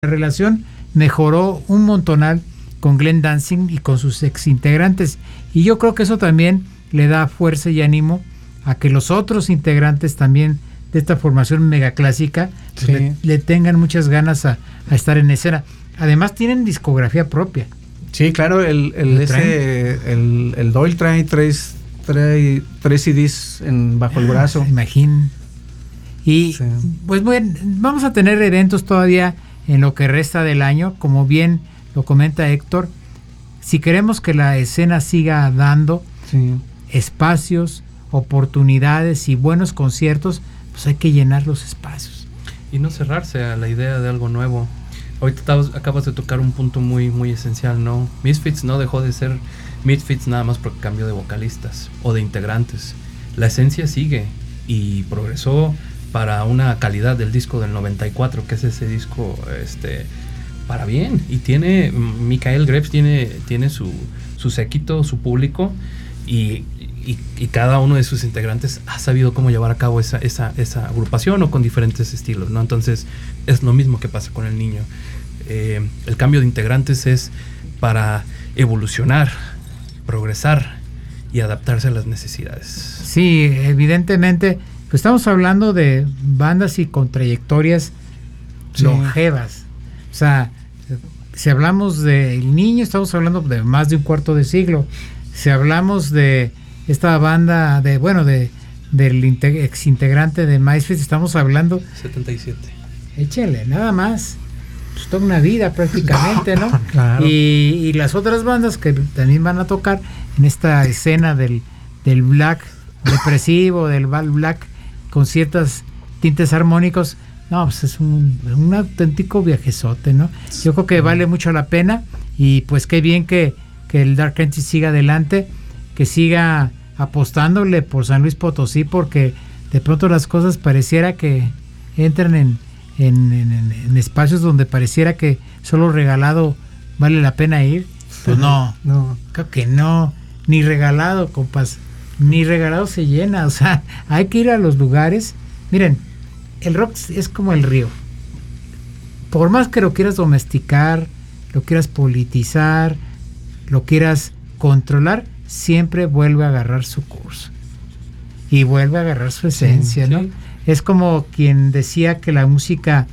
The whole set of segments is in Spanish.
La relación mejoró un montonal con Glenn Danzig y con sus exintegrantes, y yo creo que eso también le da fuerza y ánimo a que los otros integrantes también de esta formación megaclásica pues le tengan muchas ganas a estar en escena. Además tienen discografía propia. Sí, claro, el Doyle trae tres CDs bajo el brazo. Imagín. Y pues bueno, vamos a tener eventos todavía en lo que resta del año, como bien lo comenta Héctor. Si queremos que la escena siga dando espacios, oportunidades y buenos conciertos, pues hay que llenar los espacios. Y no cerrarse a la idea de algo nuevo. Ahorita acabas de tocar un punto muy, muy esencial, ¿no? Misfits no dejó de ser Misfits nada más porque cambió de vocalistas o de integrantes. La esencia sigue y progresó para una calidad del disco del 94, que es ese disco para bien. Y tiene, Michael Graves tiene su séquito, su público, y cada uno de sus integrantes ha sabido cómo llevar a cabo esa agrupación o con diferentes estilos, ¿no? Entonces es lo mismo que pasa con el niño. El cambio de integrantes es para evolucionar, progresar y adaptarse a las necesidades. Sí, evidentemente, pues estamos hablando de bandas y con trayectorias longevas. O sea, si hablamos del niño, estamos hablando de más de un cuarto de siglo. Si hablamos de esta banda del exintegrante de Misfits, estamos hablando 77. Échale, nada más. Pues toda una vida prácticamente, ¿no? Claro. Y las otras bandas que también van a tocar en esta escena del black depresivo, del black con ciertas tintes armónicos, no, pues es un auténtico viajezote, ¿no? Yo creo que vale mucho la pena, y pues qué bien que el Dark Entity siga adelante, que siga apostándole por San Luis Potosí, porque de pronto las cosas pareciera que entran en espacios donde pareciera que solo regalado vale la pena ir. Pues no, creo que no, ni regalado, compas, ni regalado se llena. O sea, hay que ir a los lugares. Miren, el rock es como el río. Por más que lo quieras domesticar, lo quieras politizar, lo quieras controlar, siempre vuelve a agarrar su curso y vuelve a agarrar su esencia, ¿no? Es como quien decía que la música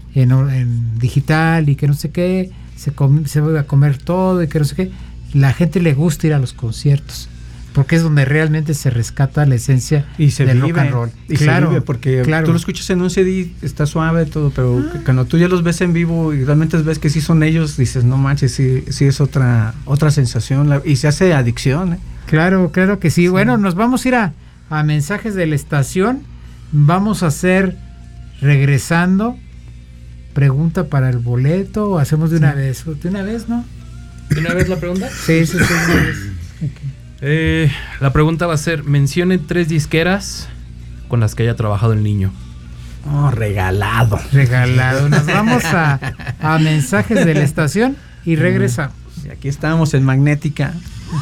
en digital y que no sé qué, se vuelve a comer todo y que no sé qué. La gente le gusta ir a los conciertos porque es donde realmente se rescata la esencia del rock and roll. Y claro, se vive porque tú lo escuchas en un CD, está suave todo, pero cuando tú ya los ves en vivo y realmente ves que sí son ellos, dices, no manches, sí es otra sensación, y se hace adicción. Claro que sí. Bueno, nos vamos a ir a mensajes de la estación. Vamos a hacer, regresando, pregunta para el boleto, o hacemos de una vez. ¿De una vez, no? ¿De una vez la pregunta? Sí, de una vez. Okay. La pregunta va a ser: mencione 3 disqueras con las que haya trabajado el niño. Oh, regalado. Nos vamos a mensajes de la estación y regresamos. Y aquí estamos en Magnética.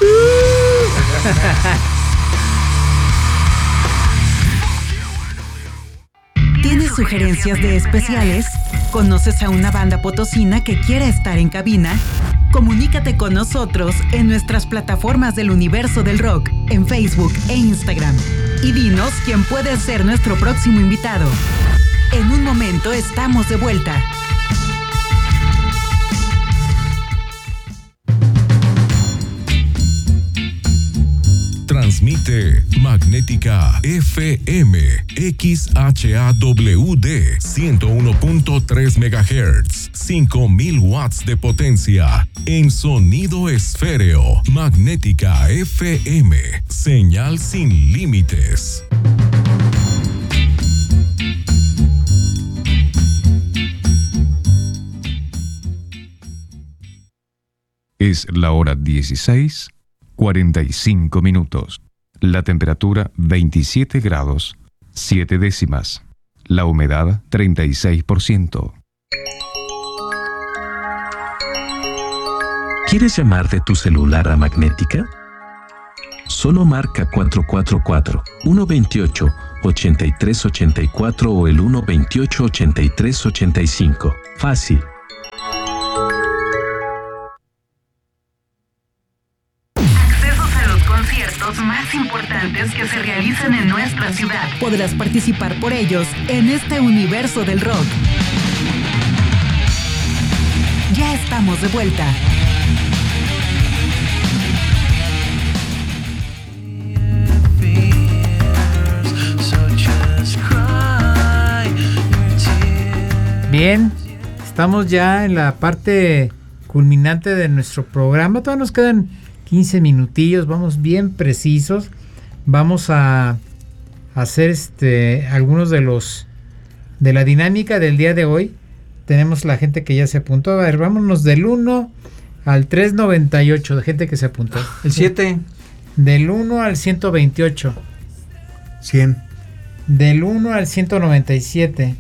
¿Tienes sugerencias de especiales? ¿Conoces a una banda potosina que quiera estar en cabina? Comunícate con nosotros en nuestras plataformas del universo del rock, en Facebook e Instagram. Y dinos quién puede ser nuestro próximo invitado. En un momento estamos de vuelta. Transmite Magnética FM XHAWD 101.3 MHz, 5000 watts de potencia en sonido esféreo. Magnética FM, señal sin límites. Es la hora 16:45. La temperatura 27 grados, 7 décimas. La humedad 36%. ¿Quieres llamar de tu celular a Magnética? Solo marca 444-128-8384 o el 128-8385. Fácil. más importantes que se realizan en nuestra ciudad. Podrás participar por ellos en este universo del rock. Ya estamos de vuelta. Bien, estamos ya en la parte culminante de nuestro programa. Todavía nos quedan 15 minutillos, vamos bien precisos. Vamos a hacer algunos de la dinámica del día de hoy. Tenemos la gente que ya se apuntó. A ver, vámonos del 1 al 398 de gente que se apuntó. El 7. Del 1 al 128. 100. Del 1 al 197.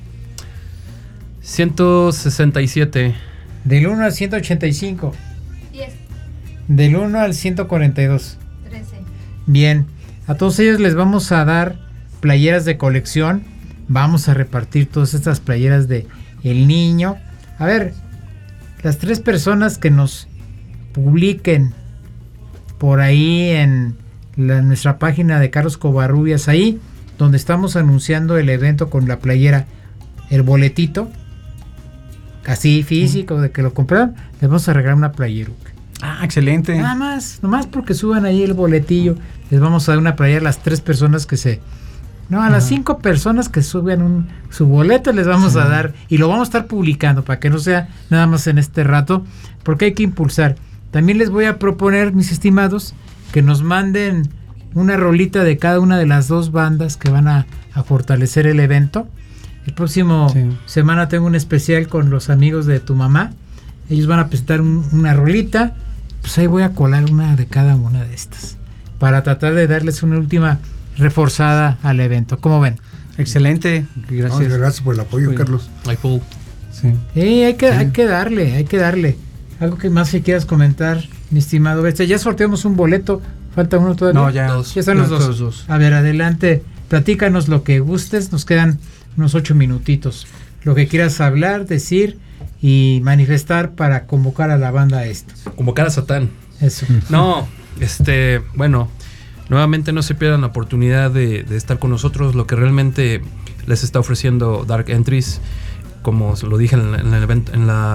167. Del 1 al 185. 10. Del 1 al 142. 13. Bien, a todos ellos les vamos a dar playeras de colección. Vamos a repartir todas estas playeras de El Niño. A ver, las 3 personas que nos publiquen por ahí en nuestra página de Carlos Covarrubias, ahí donde estamos anunciando el evento con la playera, el boletito, así físico, de que lo compraron, les vamos a regalar una playera. Ah, excelente. Nada más, nomás porque suban ahí el boletillo, les vamos a dar una playera a las 3 personas a las 5 personas que suben su boleto les vamos a dar, y lo vamos a estar publicando para que no sea nada más en este rato, porque hay que impulsar. También les voy a proponer, mis estimados, que nos manden una rolita de cada una de las 2 bandas que van a fortalecer el evento. El próximo semana tengo un especial con los amigos de tu mamá. Ellos van a presentar una rolita. Pues ahí voy a colar una de cada una de estas, para tratar de darles una última reforzada al evento. ¿Cómo ven? Excelente. Gracias. Gracias por el apoyo, Carlos. Sí. Hay que darle. Algo que más que quieras comentar, mi estimado Bestia. Ya sorteamos un boleto. ¿Falta uno todavía? No, ya. Ya están los dos. A ver, adelante. Platícanos lo que gustes. Nos quedan unos 8 minutitos. Lo que quieras hablar, decir y manifestar para convocar a la banda a esto. Convocar a Satán. Eso. No, bueno, nuevamente no se pierdan la oportunidad de estar con nosotros. Lo que realmente les está ofreciendo Dark Entries, como lo dije en el evento,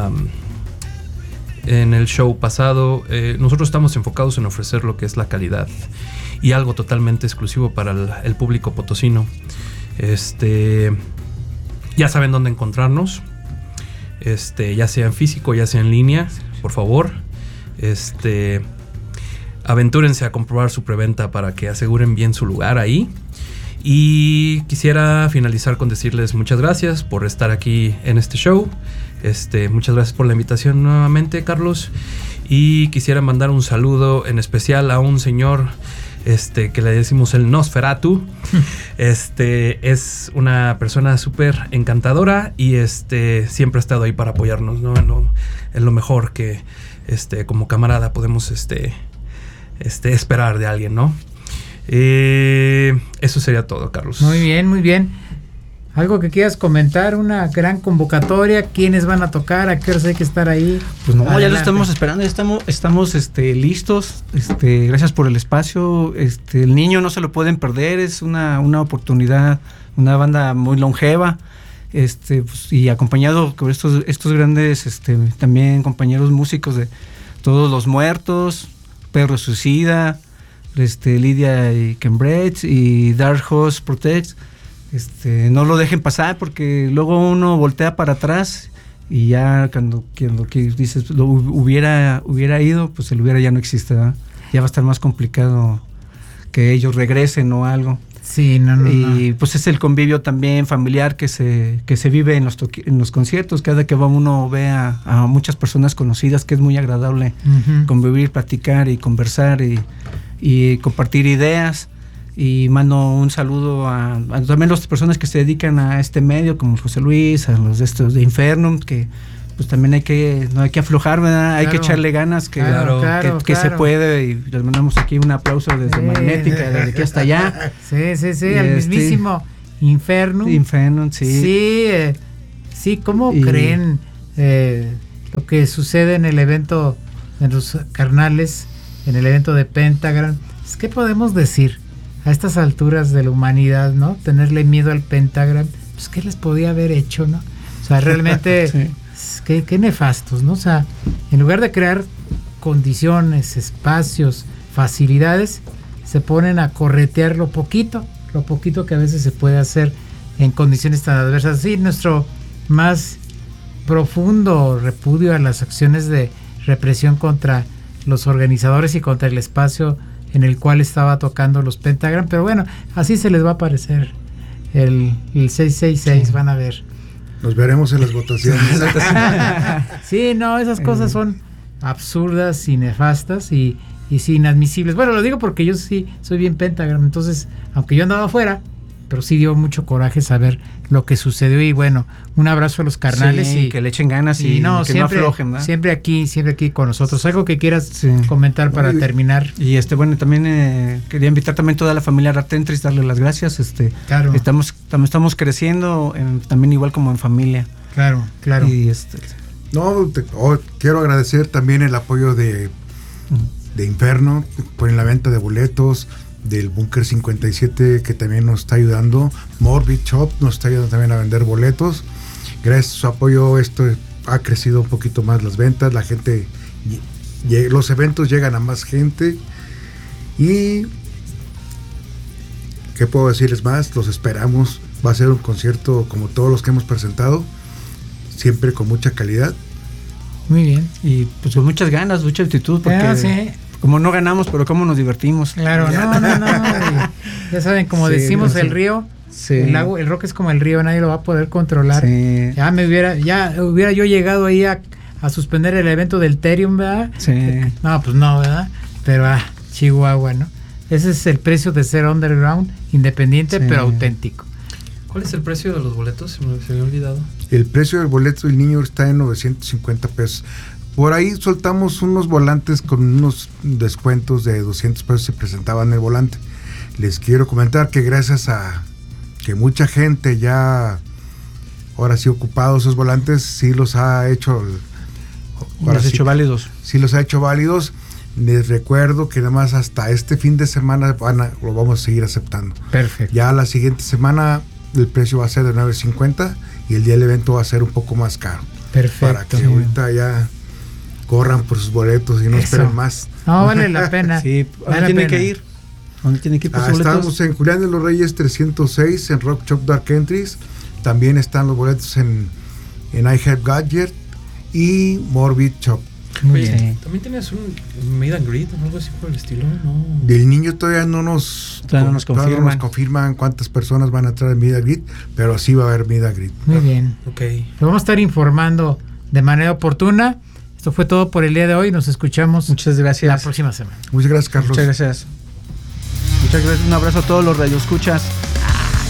en el show pasado, nosotros estamos enfocados en ofrecer lo que es la calidad y algo totalmente exclusivo para el público potosino. Ya saben dónde encontrarnos, ya sea en físico, ya sea en línea, por favor, aventúrense a comprobar su preventa para que aseguren bien su lugar ahí. Y quisiera finalizar con decirles muchas gracias por estar aquí en este show. Muchas gracias por la invitación nuevamente, Carlos. Y quisiera mandar un saludo en especial a un señor que le decimos el Nosferatu. Es una persona súper encantadora y siempre ha estado ahí para apoyarnos, ¿no? En lo mejor que como camarada podemos esperar de alguien, ¿no? Eso sería todo, Carlos. Muy bien. Algo que quieras comentar, una gran convocatoria, quiénes van a tocar, a qué horas hay que estar ahí. Pues no, adelante. Ya lo estamos esperando, estamos listos. Gracias por el espacio. El Niño no se lo pueden perder, es una oportunidad, una banda muy longeva. Pues, y acompañado por estos grandes también compañeros músicos de Todos los Muertos, Perro Suicida, Lidia y Cambridge y Dark Horse Protect. No lo dejen pasar, porque luego uno voltea para atrás y ya cuando dices lo hubiera ido, pues el hubiera ya no existe, ¿verdad? Ya va a estar más complicado que ellos regresen o algo. Sí, no. Pues es el convivio también familiar que se vive en los conciertos. Cada que va uno ve a muchas personas conocidas, que es muy agradable convivir, platicar y conversar y compartir ideas. Y mando un saludo a también las personas que se dedican a este medio, como José Luis, a los de Infernum, que pues también no hay que aflojar, ¿verdad? Hay que echarle ganas, que se puede, y les mandamos aquí un aplauso desde Magnética, desde aquí hasta allá. Sí, al mismísimo Infernum, sí. Sí, ¿cómo creen lo que sucede en el evento de los carnales, en el evento de Pentagram? ¿Qué podemos decir? a estas alturas de la humanidad, ¿no? Tenerle miedo al Pentagram, pues ¿qué les podía haber hecho, no? O sea, realmente, sí. qué nefastos, ¿no? O sea, en lugar de crear condiciones, espacios, facilidades, se ponen a corretear lo poquito que a veces se puede hacer en condiciones tan adversas. Sí, nuestro más profundo repudio a las acciones de represión contra los organizadores y contra el espacio en el cual estaba tocando los Pentagram, pero bueno, así se les va a aparecer el 666, sí. Van a ver. Nos veremos en las votaciones. Sí, no, esas cosas son absurdas y nefastas y sí, inadmisibles. Bueno, lo digo porque yo sí soy bien Pentagram, entonces, aunque yo andaba afuera, pero sí dio mucho coraje saber lo que sucedió y bueno, un abrazo a los carnales sí, y que le echen ganas y no, que siempre, no aflojen, ¿verdad? Siempre aquí con nosotros. ¿Algo que quieras comentar para terminar? Y bueno, también quería invitar también toda la familia Ratentris, darle las gracias. Claro. Estamos creciendo también igual como en familia. Claro. Y quiero agradecer también el apoyo de Inferno por la venta de boletos, del Búnker 57 que también nos está ayudando, Morbid Shop nos está ayudando también a vender boletos. Gracias a su apoyo esto ha crecido un poquito más las ventas, la gente, los eventos llegan a más gente y ¿qué puedo decirles más? Los esperamos, va a ser un concierto como todos los que hemos presentado, siempre con mucha calidad. Muy bien. Y pues con muchas ganas, mucha actitud, porque sí. Como no ganamos, pero cómo nos divertimos. Claro, no. Ya saben, como decimos, el río, el lago, el rock es como el río, nadie lo va a poder controlar. Sí. Ya hubiera yo llegado ahí a suspender el evento del Therium, ¿verdad? Sí. No, pues no, ¿verdad? Pero Chihuahua, ¿no? Ese es el precio de ser underground, independiente, pero auténtico. ¿Cuál es el precio de los boletos? Se me había olvidado. El precio del boleto del niño está en 950 pesos. Por ahí soltamos unos volantes con unos descuentos de 200 pesos si presentaban el volante. Les quiero comentar que gracias a que mucha gente ya ahora sí ocupado esos volantes, sí los ha hecho válidos. Sí los ha hecho válidos. Les recuerdo que nada más hasta este fin de semana lo vamos a seguir aceptando. Perfecto. Ya la siguiente semana el precio va a ser de 9.50 y el día del evento va a ser un poco más caro. Perfecto. Para que ahorita ya corran por sus boletos y no esperen más. No, vale la pena. Sí, ¿dónde tiene que ir? ¿Dónde tiene que ir por sus boletos? Estamos en Julián de los Reyes 306 en Rock Shop Dark Entries. También están los boletos en I Have Gadget y Morbid Shop. Muy bien. También tienes un meet and greet o algo así por el estilo, ¿no? Del niño todavía no nos confirman cuántas personas van a entrar en meet and greet, pero sí va a haber meet and greet. Muy bien. Ok. Lo vamos a estar informando de manera oportuna. Esto fue todo por el día de hoy. Nos escuchamos. Muchas gracias. La próxima semana. Muchas gracias, Carlos. Muchas gracias. Un abrazo a todos los radioescuchas.